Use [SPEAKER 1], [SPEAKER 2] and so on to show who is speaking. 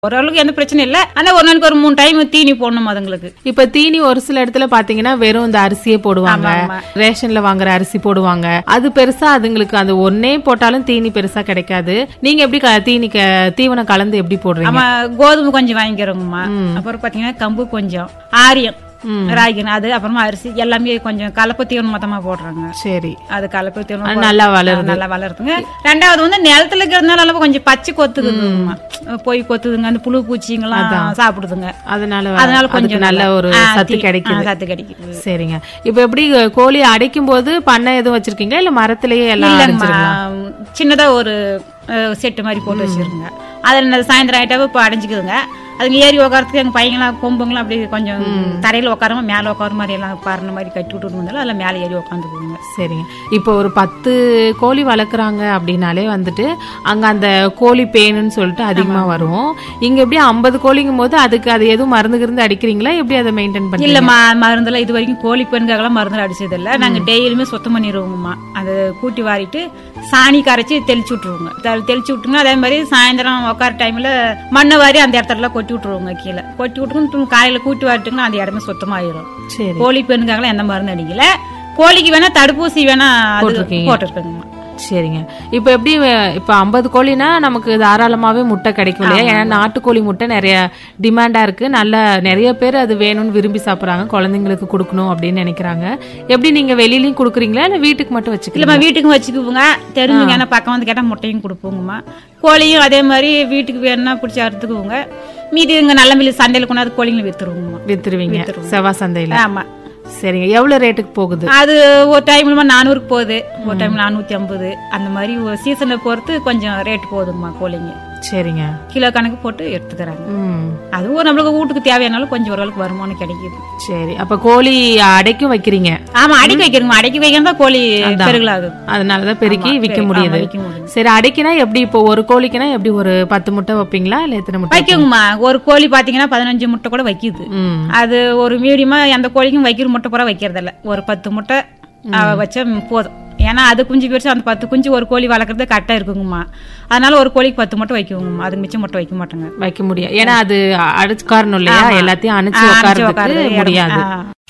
[SPEAKER 1] ஓரளவுக்கு எந்த பிரச்சனை இல்ல. ஆனா ஒரு நாளைக்கு ஒரு 3 டைம் தீனி போடணும் அதுங்களுக்கு.
[SPEAKER 2] இப்ப தீனி ஒரு சில இடத்துல பாத்தீங்கன்னா வெறும் இந்த அரிசியே போடுவாங்க, ரேஷன்ல வாங்குற அரிசி போடுவாங்க. அது பெருசா அதுங்களுக்கு அந்த ஒன்னே போட்டாலும் தீனி பெருசா கிடைக்காது. நீங்க எப்படி தீவனம் கலந்து எப்படி போடுறீங்க?
[SPEAKER 1] ஆமா, கோதுமை கொஞ்சம் வாங்கிக்கிறோங்கம்மா. அப்புறம் பாத்தீங்கன்னா கம்பு கொஞ்சம், ஆரியம் ராகி, அது அப்புறமா அரிசி எல்லாமே கொஞ்சம் கலப்பு தீவனம் மொத்தமா போடுறாங்க.
[SPEAKER 2] சரி,
[SPEAKER 1] அது கலப்பு தீவனம்
[SPEAKER 2] நல்லா வளருதுங்க.
[SPEAKER 1] ரெண்டாவது வந்து நிலத்துல இருக்கிறதுனால கொஞ்சம் பச்சை கொத்துக்குதுங்கம்மா, போய் கொத்துதுங்க, அந்த புழு பூச்சிங்கெல்லாம் சாப்பிடுதுங்க.
[SPEAKER 2] அதனால கொஞ்சம் நல்ல ஒரு சத்து கிடைக்குது. சரிங்க. இப்ப எப்படி கோழி அடைக்கும் போது பண்ணை எதுவும் வச்சிருக்கீங்க இல்ல மரத்திலேயே எல்லாம்?
[SPEAKER 1] சின்னதா ஒரு செட்டு மாதிரி போட்டு வச்சிருங்க. அதுல சாயந்தரம் ஆயிட்டாவே இப்ப அடைஞ்சுக்குதுங்க. அதுங்க ஏறி உட்காரத்துக்கு எங்க பையங்களாம் கொம்புங்களாம் அப்படி கொஞ்சம் தரையில உட்காராம மேல உட்கார மாதிரி எல்லாம் பறந்த மாதிரி கட்டி விட்டு இருந்தாலும் அதுல மேல ஏறி உட்காந்துக்குங்க.
[SPEAKER 2] சரிங்க. இப்போ ஒரு 10 கோழி வளர்க்குறாங்க அப்படின்னாலே வந்துட்டு அங்க அந்த கோழி பேனுன்னு சொல்லிட்டு அதிகமா வரும். இங்க எப்படி 50 கோழிங்கும் போது அதுக்கு அது எதுவும் மருந்து அடிக்கிறீங்களா? எப்படி அதை மெயின்டைன் பண்ணி?
[SPEAKER 1] இல்ல, மருந்தெல்லாம் இது வரைக்கும் கோழி பெண்காகலாம் மருந்து அடிச்சது இல்ல. நாங்க டெய்லியுமே சுத்தம் பண்ணிடுவோங்கம்மா. அதை கூட்டி வாரிட்டு சாணி கரைச்சி தெளிச்சு விட்டுருவோங்க. தெளிச்சு விட்டுங்க. அதே மாதிரி சாயந்தரம் உட்கார டைம்ல மண்ணை வாரி அந்த இடத்துல கொட்டி விட்டுருவோங்க. கீழே கொட்டி விட்டுங்க, காலையில கூட்டி வாரிட்டுங்கன்னா அந்த இடமே சுத்தமாயிரும். கோழி பெண்ணுக்காக எந்த மருந்து அடிக்கல. கோழிக்கு வேணா தடுப்பூசி வேணா போட்டிருக்கேங்கம்மா.
[SPEAKER 2] சரிங்க. இப்ப எப்படி இப்ப 50 கோழினா நமக்கு தாராளமாவே முட்டை கிடைக்கும் இல்லையா? ஏன்னா நாட்டுக்கோழி முட்டை நிறைய டிமாண்டா இருக்கு. நிறைய பேர் அது வேணும்னு விரும்பி சாப்பிடுறாங்க. குழந்தைங்களுக்கு கொடுக்கணும் அப்படின்னு நினைக்கிறாங்க. எப்படி நீங்க வெளியிலயும் கொடுக்குறீங்களா இல்ல வீட்டுக்கு மட்டும் வச்சுக்கலாமா?
[SPEAKER 1] வீட்டுக்கு வச்சுக்குவோங்க. தெரிஞ்சுங்க, ஏன்னா பக்கம் வந்து கேட்டா முட்டையும் கொடுப்போங்கம்மா. கோழியும் அதே மாதிரி வீட்டுக்கு வேணும்னா பிடிச்சி அறுத்துக்குவோங்க. மீதி இங்க நல்ல மில்லி சந்தையில கொண்டாந்து கோழிங்களை
[SPEAKER 2] வித்துருவீங்க செவ்வாய் சந்தையில?
[SPEAKER 1] ஆமா.
[SPEAKER 2] சரிங்க. எவ்வளவு ரேட்டுக்கு போகுது
[SPEAKER 1] அது? ஒரு டைம்ல 400 போகுது, ஒரு டைம் 450. அந்த மாதிரி சீசனை பொறுத்து கொஞ்சம் ரேட் போகுதுங்கம்மா கோழிங்க.
[SPEAKER 2] சரிங்க.
[SPEAKER 1] கிலோ கணக்கு போட்டு எடுத்துக்கிறாங்க. அதுவும் நம்மளுக்கு வீட்டுக்கு தேவையானாலும் கொஞ்சம் ஓரளவுக்கு வருமானம் கிடைக்குது.
[SPEAKER 2] சரி. அப்ப கோழி அடைக்கும் வைக்கிறீங்க?
[SPEAKER 1] ஆமா, அடைக்கி வைக்கிறோம். அடைக்கி வைக்கிறதா கோழி பெருகலாகுது.
[SPEAKER 2] அதனாலதான் பெருக்கி விற்க முடியுது. சரி, அடைக்கினா எப்படி? இப்போ ஒரு கோழிக்குனா எப்படி ஒரு 10 முட்டை வைப்பீங்களா இல்ல எத்தனை முட்டை
[SPEAKER 1] வைக்குங்கம்மா? ஒரு கோழி பாத்தீங்கன்னா 15 முட்டை கூட வைக்குது. அது ஒரு மீடியமா எந்த கோழிக்கும் வைக்கிற முட்டை பூரா வைக்கிறதில்ல. ஒரு 10 முட்டை வச்சா போதும். ஏன்னா அது குஞ்சு பெருசு, அந்த 10 குஞ்சு ஒரு கோழி வளர்க்கறது கரெக்டா இருக்குங்கம்மா. அதனால ஒரு கோழிக்கு 10 முட்டை வைக்குவோங்கம்மா. அதுக்கு மிச்சம் முட்டை வைக்க மாட்டாங்க.
[SPEAKER 2] வைக்க முடியாது. ஏன்னா அது அடைச்சு உட்காரணும் இல்லையா? எல்லாத்தையும் அணைச்சு உட்காரதுக்கு முடியாது.